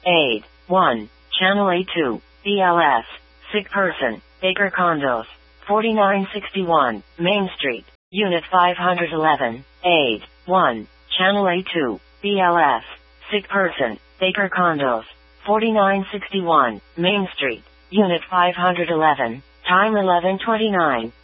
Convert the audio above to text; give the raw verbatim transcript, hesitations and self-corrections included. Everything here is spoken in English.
Aid. one. Channel A two. B L S. Sick person. Baker Condos. forty-nine sixty-one, Main Street. Unit five eleven. Aid. one. Channel A two. B L S. Sick person. Baker Condos. forty-nine sixty-one, Main Street. Unit five eleven. Time eleven twenty-nine.